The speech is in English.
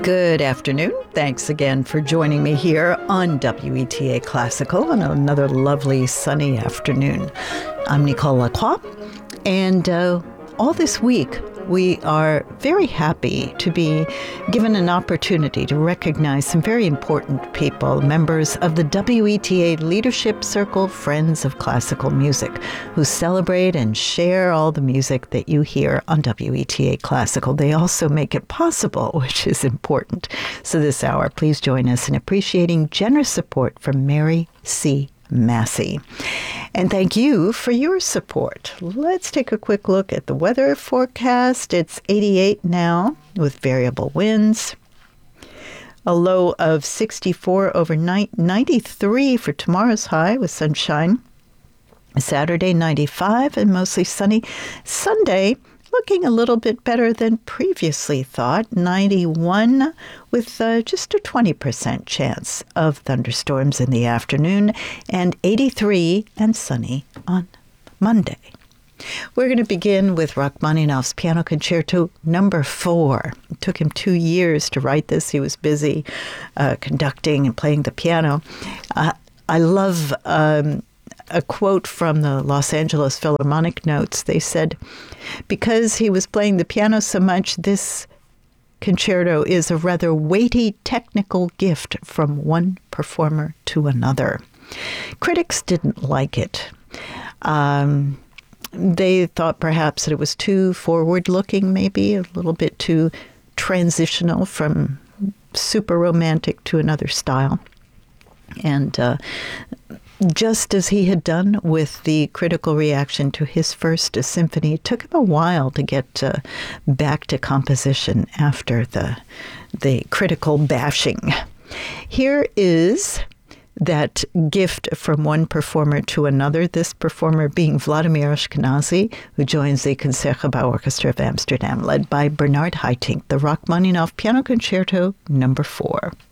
Good afternoon. Thanks again for joining me here on WETA Classical on another lovely sunny afternoon. I'm Nicole Lacroix, and all this week we are very happy to be given an opportunity to recognize some very important people, members of the WETA Leadership Circle Friends of Classical Music, who celebrate and share all the music that you hear on WETA Classical. They also make it possible, which is important. So this hour, please join us in appreciating generous support from Mary C. Massey. And thank you for your support. Let's take a quick look at the weather forecast. It's 88 now with variable winds. A low of 64 overnight, 93 for tomorrow's high with sunshine. Saturday, 95 and mostly sunny. Sunday, looking a little bit better than previously thought, 91 with just a 20% chance of thunderstorms in the afternoon, and 83 and sunny on Monday. We're going to begin with Rachmaninoff's Piano Concerto No. 4. It took him 2 years to write this. He was busy conducting and playing the piano. I love a quote from the Los Angeles Philharmonic Notes. They said, because he was playing the piano so much, this concerto is a rather weighty technical gift from one performer to another. Critics didn't like it. They thought perhaps that it was too forward-looking, maybe a little bit too transitional from super romantic to another style. And just as he had done with the critical reaction to his first symphony, it took him a while to get back to composition after the critical bashing. Here is that gift from one performer to another, this performer being Vladimir Ashkenazy, who joins the Concertgebouw Orchestra of Amsterdam, led by Bernard Haitink, the Rachmaninoff Piano Concerto No. 4.